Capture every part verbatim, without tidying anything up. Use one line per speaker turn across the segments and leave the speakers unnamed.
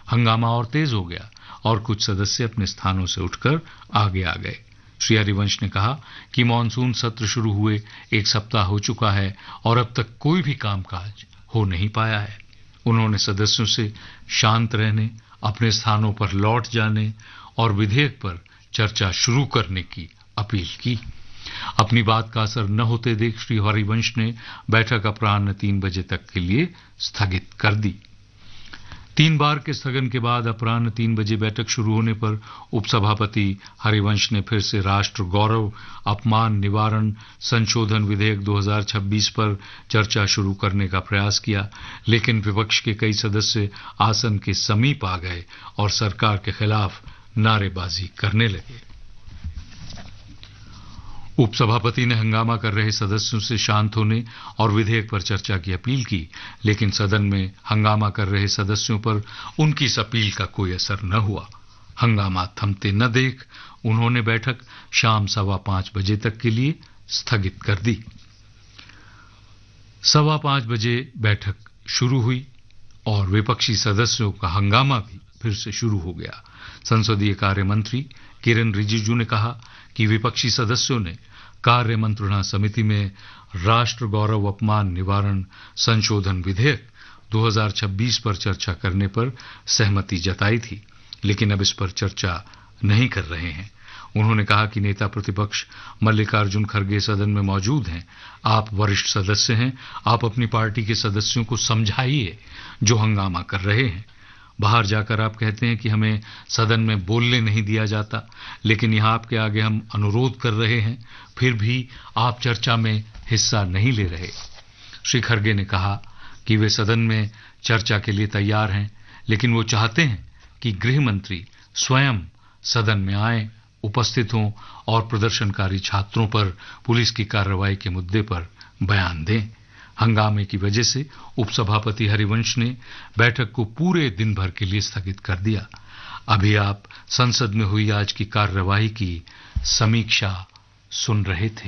हंगामा और तेज हो गया और कुछ सदस्य अपने स्थानों से उठकर आगे आ गए। श्री हरिवंश ने कहा कि मानसून सत्र शुरू हुए एक सप्ताह हो चुका है और अब तक कोई भी कामकाज हो नहीं पाया है। उन्होंने सदस्यों से शांत रहने, अपने स्थानों पर लौट जाने और विधेयक पर चर्चा शुरू करने की अपील की। अपनी बात का असर न होते देख श्री हरिवंश ने बैठक अपराह्न तीन बजे तक के लिए स्थगित कर दी। तीन बार के स्थगन के बाद अपराह्न तीन बजे बैठक शुरू होने पर उपसभापति हरिवंश ने फिर से राष्ट्र गौरव अपमान निवारण संशोधन विधेयक दो हज़ार छब्बीस पर चर्चा शुरू करने का प्रयास किया, लेकिन विपक्ष के कई सदस्य आसन के समीप आ गए और सरकार के खिलाफ नारेबाजी करने लगे। उपसभापति ने हंगामा कर रहे सदस्यों से शांत होने और विधेयक पर चर्चा की अपील की, लेकिन सदन में हंगामा कर रहे सदस्यों पर उनकी इस अपील का कोई असर न हुआ। हंगामा थमते न देख उन्होंने बैठक शाम सवा पांच बजे तक के लिए स्थगित कर दी। सवा पांच बजे बैठक शुरू हुई और विपक्षी सदस्यों का हंगामा भी फिर से शुरू हो गया। संसदीय कार्य मंत्री किरेन रिजिजू ने कहा कि विपक्षी सदस्यों ने कार्य मंत्रणा समिति में राष्ट्र गौरव अपमान निवारण संशोधन विधेयक दो हज़ार छब्बीस पर चर्चा करने पर सहमति जताई थी, लेकिन अब इस पर चर्चा नहीं कर रहे हैं। उन्होंने कहा कि नेता प्रतिपक्ष मल्लिकार्जुन खड़गे सदन में मौजूद हैं। आप वरिष्ठ सदस्य हैं, आप अपनी पार्टी के सदस्यों को समझाइए जो हंगामा कर रहे हैं। बाहर जाकर आप कहते हैं कि हमें सदन में बोलने नहीं दिया जाता, लेकिन यहां आपके आगे हम अनुरोध कर रहे हैं, फिर भी आप चर्चा में हिस्सा नहीं ले रहे। श्री खड़गे ने कहा कि वे सदन में चर्चा के लिए तैयार हैं, लेकिन वो चाहते हैं कि गृह मंत्री स्वयं सदन में आए, उपस्थित हों और प्रदर्शनकारी छात्रों पर पुलिस की कार्रवाई के मुद्दे पर बयान दें। हंगामे की वजह से उपसभापति हरिवंश ने बैठक को पूरे दिन भर के लिए स्थगित कर दिया। अभी आप संसद में हुई आज की कार्यवाही की समीक्षा सुन रहे थे।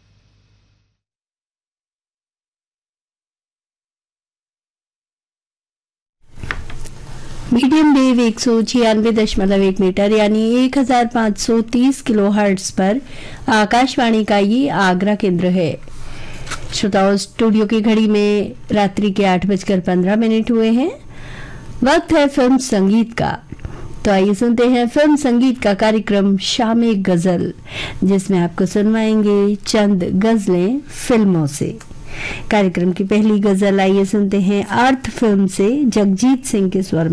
मीडियम वेव एक सौ छियानवे दशमलव एक मीटर यानी एक हजार पाँच सौ तीस किलो हर्ट्ज पर आकाशवाणी का ये आगरा केंद्र है। श्रोताओं, स्टूडियो की घड़ी में रात्रि के आठ बजकर पंद्रह मिनट हुए हैं। वक्त है फिल्म संगीत का, तो आइए सुनते हैं फिल्म संगीत का कार्यक्रम शामे गजल, जिसमें आपको सुनवाएंगे चंद गजलें फिल्मों से। कार्यक्रम की पहली गजल आइए सुनते हैं अर्थ फिल्म से जगजीत सिंह के स्वर में।